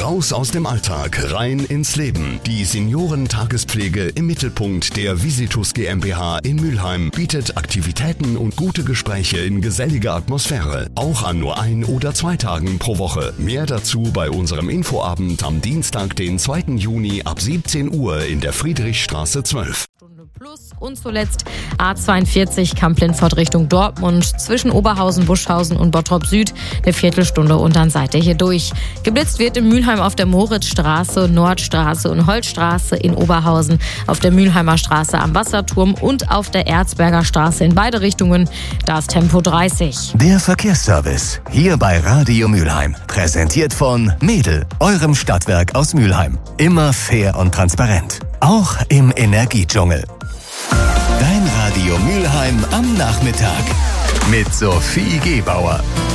Raus aus dem Alltag, rein ins Leben. Die Seniorentaagespflege im Mittelpunkt der Visitus GmbH in Mülheim bietet Aktivitäten und gute Gespräche in geselliger Atmosphäre. Auch an nur 1 oder 2 Tagen pro Woche. Mehr dazu bei unserem Infoabend am Dienstag, den 2. Juni ab 17 Uhr in der Friedrichstraße 12. Plus und zuletzt A42 Kamp-Lindfort Richtung Dortmund zwischen Oberhausen, Buschhausen und Bottrop Süd eine Viertelstunde und dann seid ihr hier durch. Geblitzt wird in Mülheim auf der Moritzstraße, Nordstraße und Holzstraße, in Oberhausen auf der Mülheimer Straße am Wasserturm und auf der Erzberger Straße in beide Richtungen. Da ist Tempo 30. Der Verkehrsservice hier bei Radio Mülheim. Präsentiert von Mädel, eurem Stadtwerk aus Mülheim. Immer fair und transparent. Auch im Energiedschungel. Dein Radio Mülheim am Nachmittag mit Sophie Gebauer.